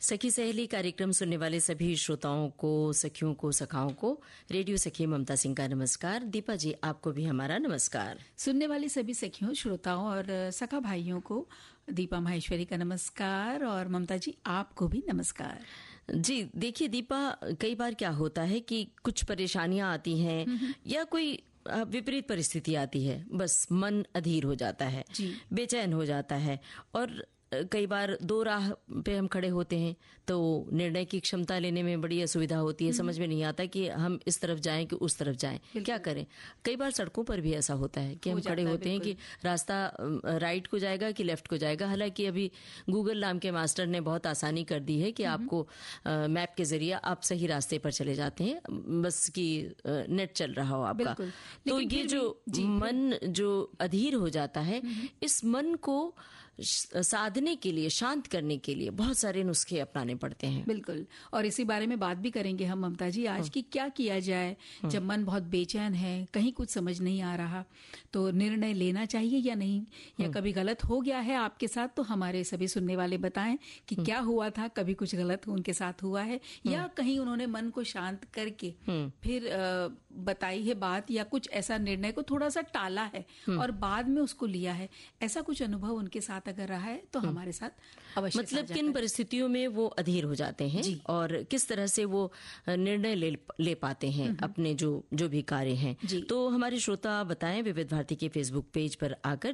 सखी सहेली कार्यक्रम सुनने वाले सभी श्रोताओं को, सखियों को, सखाओं को रेडियो सखी ममता सिंह का नमस्कार। दीपा जी, आपको भी हमारा नमस्कार। सुनने वाली सभी सखियों, श्रोताओं और सखा भाइयों को दीपा माहेश्वरी का नमस्कार और ममता जी आपको भी नमस्कार। जी देखिए दीपा, कई बार क्या होता है कि कुछ परेशानियां आती हैं या कोई विपरीत परिस्थिति आती है, बस मन अधीर हो जाता है, बेचैन हो जाता है और कई बार दो राह पे हम खड़े होते हैं तो निर्णय की क्षमता लेने में बड़ी असुविधा होती है। समझ में नहीं आता कि हम इस तरफ जाएं कि उस तरफ जाएं, क्या करें। कई बार सड़कों पर भी ऐसा होता है कि हम खड़े होते हैं कि रास्ता राइट को जाएगा कि लेफ्ट को जाएगा। हालांकि अभी गूगल नाम के मास्टर ने बहुत आसानी कर दी है कि आपको मैप के जरिए आप सही रास्ते पर चले जाते हैं, बस कि नेट चल रहा हो आपका। तो ये जो मन जो अधीर हो जाता है, इस मन को साधने के लिए, शांत करने के लिए बहुत सारे नुस्खे अपनाने पड़ते हैं। बिल्कुल, और इसी बारे में बात भी करेंगे हम ममता जी आज की क्या किया जाए जब मन बहुत बेचैन है, कहीं कुछ समझ नहीं आ रहा, तो निर्णय लेना चाहिए या नहीं, या कभी गलत हो गया है आपके साथ तो हमारे सभी सुनने वाले बताएं कि क्या हुआ था, कभी कुछ गलत उनके साथ हुआ है या कहीं उन्होंने मन को शांत करके फिर बताई है बात, या कुछ ऐसा निर्णय को थोड़ा सा टाला है और बाद में उसको लिया है, ऐसा कुछ अनुभव उनके साथ अगर रहा है तो हमारे साथ अवश्य मतलब किन परिस्थितियों में वो अधीर हो जाते हैं और किस तरह से वो निर्णय ले पाते हैं अपने जो भी कार्य हैं। तो हमारे श्रोता बताएं, विविध भारती के फेसबुक पेज पर आकर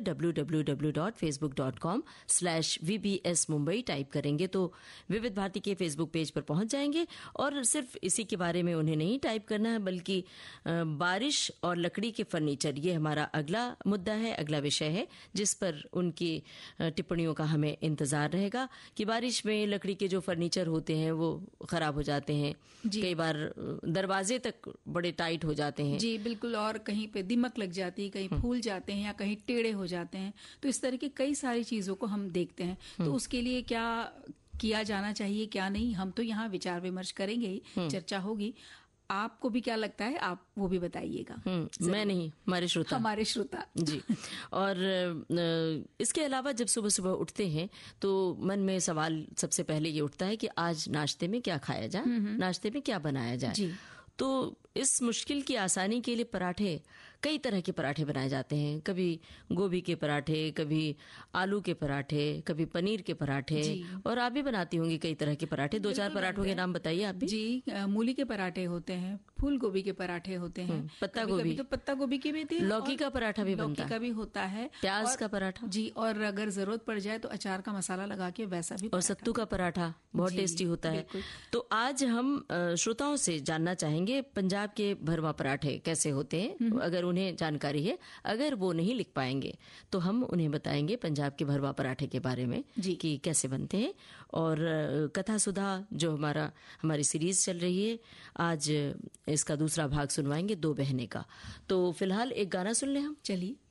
www.facebook.com/VBS मुंबई टाइप करेंगे तो विविध भारती के फेसबुक पेज पर पहुंच जाएंगे। और सिर्फ इसी के बारे में उन्हें नहीं टाइप करना है, बल्कि बारिश और लकड़ी के फर्नीचर, ये हमारा अगला मुद्दा है, अगला विषय है जिस पर उनकी टिप्पणियों का हमें इंतजार रहेगा कि बारिश में लकड़ी के जो फर्नीचर होते हैं वो खराब हो जाते हैं, कई बार दरवाजे तक बड़े टाइट हो जाते हैं। जी बिल्कुल, और कहीं पे दीमक लग जाती है, कहीं फूल जाते हैं या कहीं टेढ़े हो जाते हैं, तो इस तरह की कई सारी चीजों को हम देखते हैं। तो उसके लिए क्या किया जाना चाहिए, क्या नहीं, हम तो यहाँ विचार विमर्श करेंगे ही, चर्चा होगी। आपको भी क्या लगता है, आप वो भी बताइएगा। मैं नहीं, हमारे श्रोता जी। और इसके अलावा जब सुबह सुबह उठते हैं तो मन में सवाल सबसे पहले ये उठता है कि आज नाश्ते में क्या खाया जाए, नाश्ते में क्या बनाया जाए। तो इस मुश्किल की आसानी के लिए पराठे, कई तरह के पराठे बनाए जाते हैं, कभी गोभी के पराठे, कभी आलू के पराठे, कभी पनीर के पराठे, और आप भी बनाती होंगी कई तरह के पराठे। दो चार पराठों के नाम बताइए आप भी। जी, मूली के पराठे होते हैं, फूल गोभी के पराठे होते हैं, पत्ता गोभी, तो पत्ता गोभी के भी होते हैं, लौकी का पराठा भी बनता है, लौकी का भी होता है, प्याज का पराठा जी, और अगर जरूरत पड़ जाए तो अचार का मसाला लगा के वैसा भी, और सत्तू का पराठा बहुत टेस्टी होता है। तो आज हम श्रोताओं से जानना चाहेंगे पंजाब के भरवा पराठे कैसे होते हैं, अगर उन्हें जानकारी है। अगर वो नहीं लिख पाएंगे तो हम उन्हें बताएंगे पंजाब के भरवा पराठे के बारे में कि कैसे बनते हैं। और कथा सुधा जो हमारी सीरीज चल रही है, आज इसका दूसरा भाग सुनवाएंगे, दो बहनें का। तो फिलहाल एक गाना सुन लें हम। चलिए।